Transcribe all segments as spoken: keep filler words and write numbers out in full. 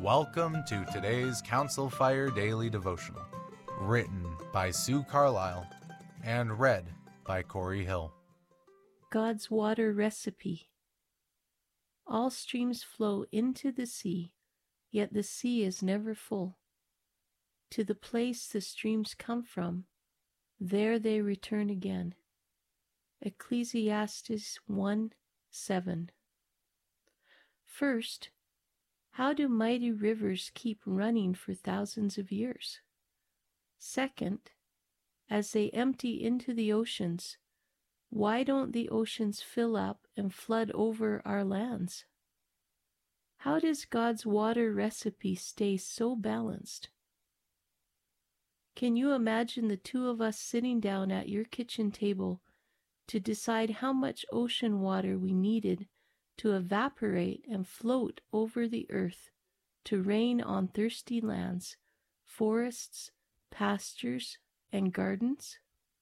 Welcome to today's Council Fire Daily Devotional, written by Sue Carlisle and read by Corey Hill. God's water recipe. All streams flow into the sea, yet the sea is never full. To the place the streams come from, there they return again. Ecclesiastes one seven. First, how do mighty rivers keep running for thousands of years? Second, as they empty into the oceans, why don't the oceans fill up and flood over our lands? How does God's water recipe stay so balanced? Can you imagine the two of us sitting down at your kitchen table to decide how much ocean water we needed to evaporate and float over the earth to rain on thirsty lands, forests, pastures, and gardens?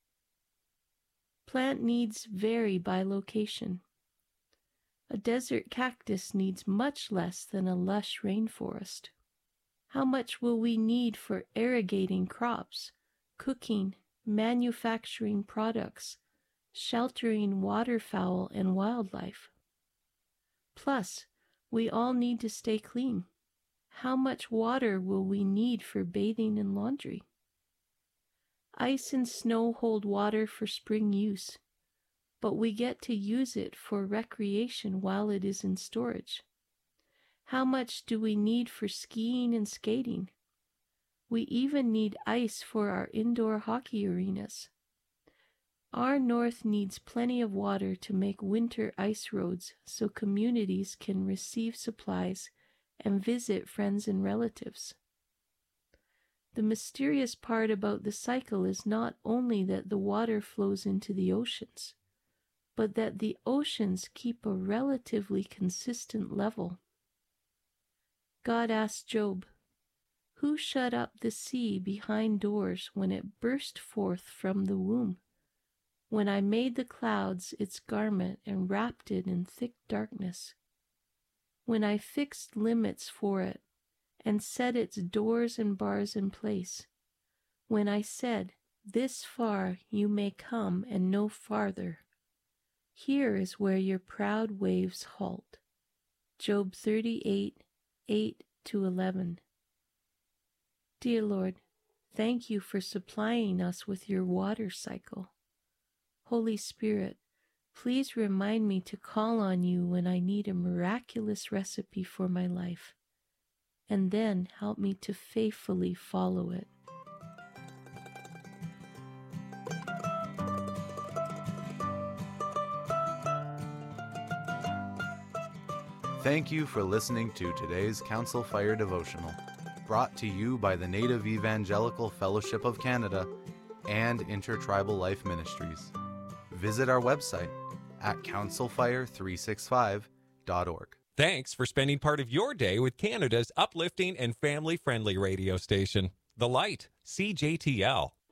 Plant needs vary by location. A desert cactus needs much less than a lush rainforest. How much will we need for irrigating crops, cooking, manufacturing products, sheltering waterfowl and wildlife? Plus, we all need to stay clean. How much water will we need for bathing and laundry? Ice and snow hold water for spring use, but we get to use it for recreation while it is in storage. How much do we need for skiing and skating? We even need ice for our indoor hockey arenas. Our north needs plenty of water to make winter ice roads so communities can receive supplies and visit friends and relatives. The mysterious part about the cycle is not only that the water flows into the oceans, but that the oceans keep a relatively consistent level. God asked Job, "Who shut up the sea behind doors when it burst forth from the womb? When I made the clouds its garment and wrapped it in thick darkness? When I fixed limits for it and set its doors and bars in place? When I said, 'This far you may come and no farther. Here is where your proud waves halt.'" Job thirty-eight, eight to eleven. Dear Lord, thank you for supplying us with your water cycle. Holy Spirit, please remind me to call on you when I need a miraculous recipe for my life, and then help me to faithfully follow it. Thank you for listening to today's Council Fire Devotional, brought to you by the Native Evangelical Fellowship of Canada and Intertribal Life Ministries. Visit our website at council fire three sixty-five dot org. Thanks for spending part of your day with Canada's uplifting and family-friendly radio station, The Light, C J T L.